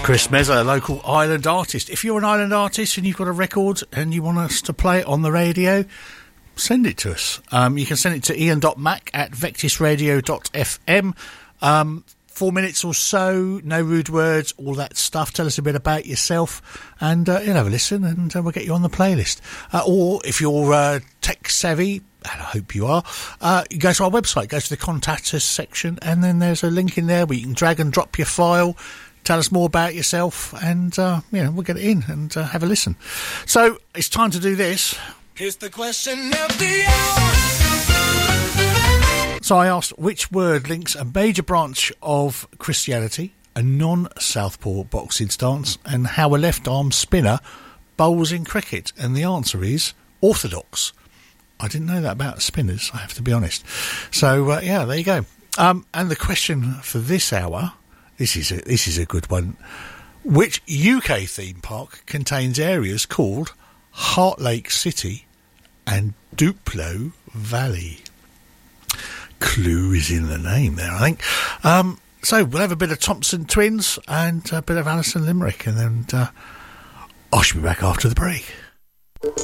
Chris Mezza, local island artist. If you're an island artist and you've got a record and you want us to play it on the radio, send it to us. You can send it to ian.mac@vectisradio.fm. 4 minutes or so, no rude words, all that stuff. Tell us a bit about yourself and you'll have a listen and we'll get you on the playlist. Or if you're tech savvy, and I hope you are, you go to our website, go to the Contact Us section, and then there's a link in there where you can drag and drop your file, tell us more about yourself, and we'll get it in and have a listen. So it's time to do this. Here's the question of the hour. So I asked which word links a major branch of Christianity, a non-Southpaw boxing stance, and how a left-arm spinner bowls in cricket. And the answer is orthodox. I didn't know that about spinners, I have to be honest. So, there you go. And the question for this hour, this is a good one. Which UK theme park contains areas called Heart Lake City and Duplo Valley? Clue is in the name there, I think. So we'll have a bit of Thompson Twins and a bit of Alison Limerick, and then I shall be back after the break.